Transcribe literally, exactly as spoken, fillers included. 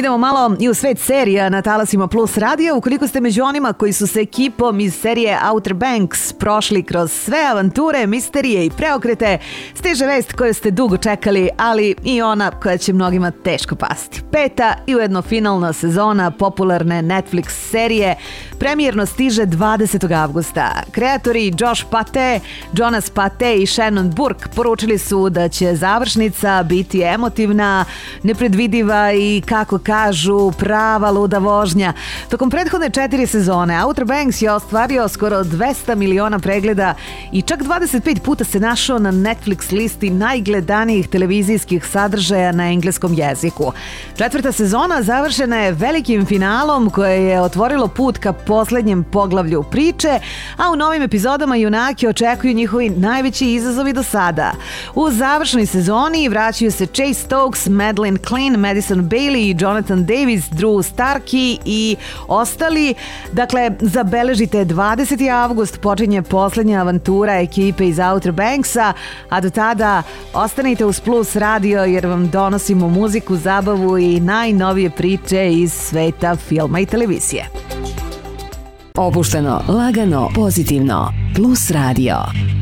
Idemo malo i u svet serija na talasima Plus radija. Ukoliko ste među onima koji su se ekipom iz serije Outer Banks prošli kroz sve avanture, misterije i preokrete, stiže vest koju ste dugo čekali, ali i ona koja će mnogima teško pasti. Peta i ujedno finalna sezona popularne Netflix serije premijerno stiže dvadesetog avgusta. Kreatori Josh Pate, Jonas Pate i Shannon Burke poručili su da će završnica biti emotivna, nepredvidiva i, kako kažu, prava luda vožnja. Tokom prethodne četiri sezone Outer Banks je ostvario skoro dvesta miliona pregleda i čak dvadeset pet puta se našao na Netflix listi najgledanijih televizijskih sadržaja na engleskom jeziku. Četvrta sezona završena je velikim finalom koje je otvorilo put ka poslednjem poglavlju priče, a u novim epizodama junake očekuju njihovi najveći izazovi do sada. U završnoj sezoni vraćaju se Chase Stokes, Madeleine Klein, Madison Bailey i Jonathan Davis, Drew Starkey i ostali. Dakle, zabeležite dvadeseti avgust, počinje poslednja avantura ekipe iz Outer Banksa, a do tada ostanite uz Plus radio jer vam donosimo muziku, zabavu i najnovije priče iz sveta filma i televizije. Opušteno, lagano, pozitivno. Plus radio.